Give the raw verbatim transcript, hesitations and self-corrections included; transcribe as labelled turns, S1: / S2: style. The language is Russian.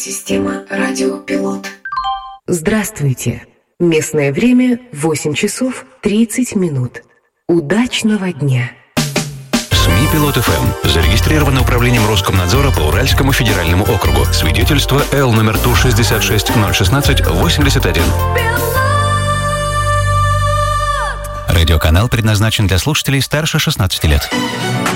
S1: Система «Радиопилот».
S2: Здравствуйте. Местное время восемь часов тридцать минут. Удачного дня.
S3: СМИ «Пилот эф эм» зарегистрировано управлением Роскомнадзора по Уральскому федеральному округу. Свидетельство Л номер Ту шестьдесят шесть ноль шестнадцать восемьдесят один. Радиоканал предназначен для слушателей старше шестнадцати лет.